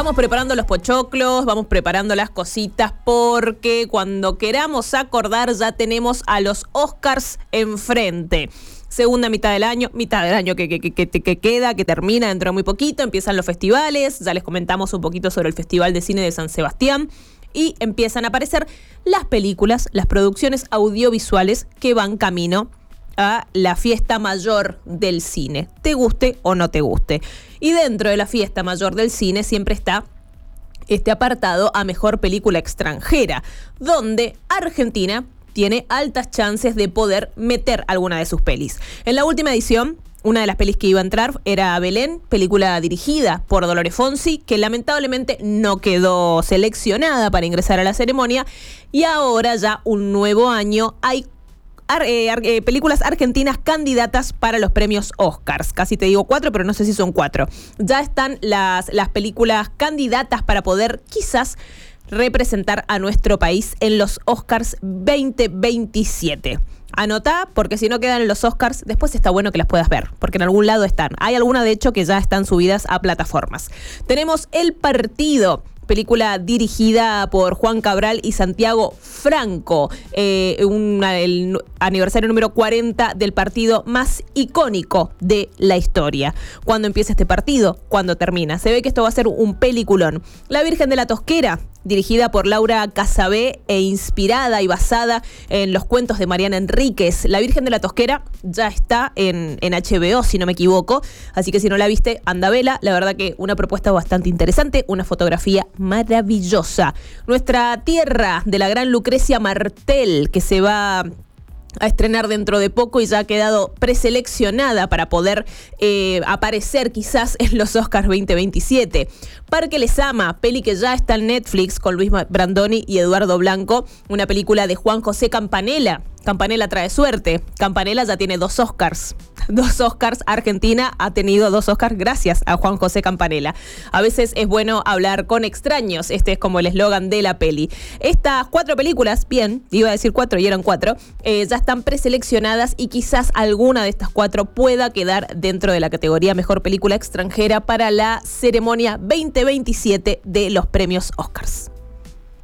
Vamos preparando los pochoclos, vamos preparando las cositas, porque cuando queramos acordar ya tenemos a los Oscars enfrente. Segunda mitad del año que queda, que termina dentro de muy poquito, empiezan los festivales, ya les comentamos un poquito sobre el Festival de Cine de San Sebastián, y empiezan a aparecer las películas, las producciones audiovisuales que van camino a la fiesta mayor del cine, te guste o no te guste. Y dentro de la fiesta mayor del cine siempre está este apartado a mejor película extranjera, donde Argentina tiene altas chances de poder meter alguna de sus pelis. En la última edición, una de las pelis que iba a entrar era Belén, película dirigida por Dolores Fonzi, que lamentablemente no quedó seleccionada para ingresar a la ceremonia, y ahora ya un nuevo año hay películas argentinas candidatas para los premios Oscars. Casi te digo 4, pero no sé si son 4. Ya están las películas candidatas para poder quizás representar a nuestro país en los Oscars 2027. Anotá, porque si no quedan en los Oscars, después está bueno que las puedas ver, porque en algún lado están. Hay algunas, de hecho, que ya están subidas a plataformas. Tenemos El Partido, película dirigida por Juan Cabral y Santiago Franco, el aniversario número 40 del partido más icónico de la historia. ¿Cuándo empieza este partido? ¿Cuándo termina? Se ve que esto va a ser un peliculón. La Virgen de la Tosquera, dirigida por Laura Casabé e inspirada y basada en los cuentos de Mariana Enríquez. La Virgen de la Tosquera ya está en HBO, si no me equivoco, así que si no la viste, anda a vela. La verdad que una propuesta bastante interesante, una fotografía maravillosa. Nuestra tierra, de la gran Lucrecia Martel, que se va a estrenar dentro de poco y ya ha quedado preseleccionada para poder aparecer quizás en los Oscars 2027. Parque Les Ama, peli que ya está en Netflix con Luis Brandoni y Eduardo Blanco, una película de Juan José Campanella. Campanella trae suerte. Campanella ya tiene 2 Oscars. 2 Oscars. Argentina ha tenido 2 Oscars gracias a Juan José Campanella. A veces es bueno hablar con extraños. Este es como el eslogan de la peli. Estas 4 películas, bien, iba a decir 4 y eran 4, ya están preseleccionadas y quizás alguna de estas 4 pueda quedar dentro de la categoría Mejor Película Extranjera para la ceremonia 2027 de los premios Oscars.